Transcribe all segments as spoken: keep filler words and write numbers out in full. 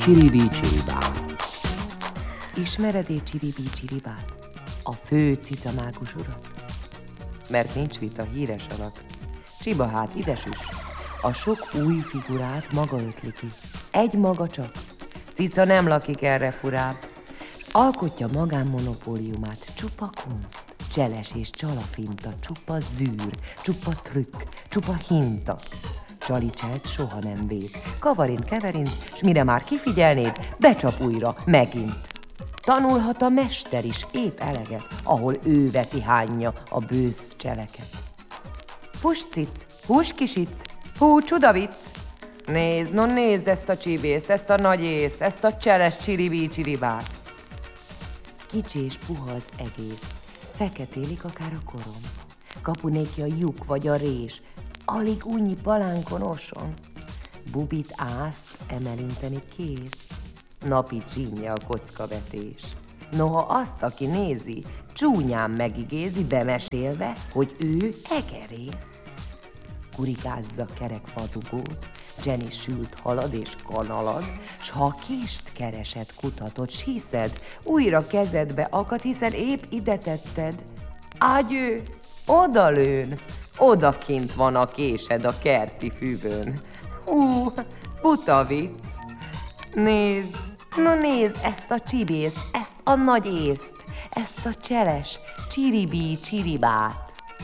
Csiribi-csiribá. Ismered-e Csiribi-csiribát, a fő cicamágus urat? Mert nincs vita híres alatt. Csiba hát idesüs, a sok új figurát maga ötli ki. Egy maga csak, cica nem lakik erre furább. Alkotja magánmonopóliumát, csupa kunst, cseles és csalafinta, csupa zűr, csupa trükk, csupa hinta. Csali cselt soha nem véd, kavarint keverint, s mire már kifigyelnéd, becsap újra, megint. Tanulhat a mester is épp eleget, ahol ő veti hányja a bősz cseleket. Fuss cic, hús kisic, hú csuda vicc! Nézd, no nézd ezt a csibészt, ezt a nagy észt, ezt a cseles csiribi-csiribát! Kicsi és puha az egész, feketélik akár a korom. Kapu néki a lyuk vagy a rés, alig únnyi palánkon oson. Bubit ászt emelinteni kész, napi csínja a kockavetés. Noha azt, aki nézi, csúnyán megigézi, bemesélve, hogy ő egerész. Kurikázza kerekfadugót, Jenny sült halad és kanalad, s ha a kést keresed, kutatod, s hiszed, újra kezedbe akad, hiszen épp ide tetted. Ágyő, odalőn, odakint van a késed a kerti füvön. Hú, buta vicc! Nézd, no nézd ezt a csibészt, ezt a nagy észt, ezt a cseles csiribi-csiribát.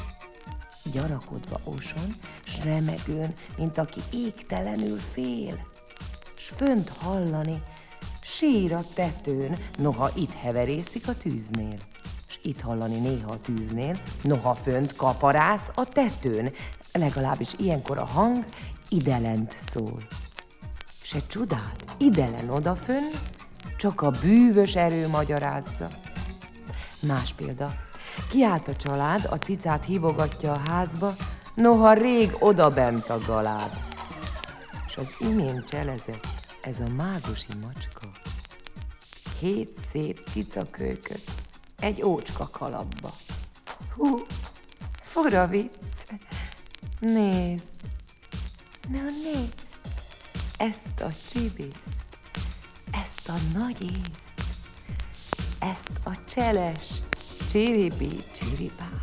Gyanakodva oson, s remegőn, mint aki égtelenül fél. S fönt hallani, sír a tetőn, noha itt heverészik a tűznél. S itt hallani néha a tűznél, noha fönt kaparász a tetőn. Legalábbis ilyenkor a hang idelent szól. Se csodát, idelen odafönn, csak a bűvös erő magyarázza. Más példa. Kiállt a család, a cicát hívogatja a házba, noha rég odabent a galád. S az imént cselezett ez a mágusi macska. Hét szép cicakölyköt egy ócska kalapba. Hú, fura vicc! Nézd, na nézd, ezt a csibészt, ezt a nagy észt, ezt a cseles csiribi-csiribát.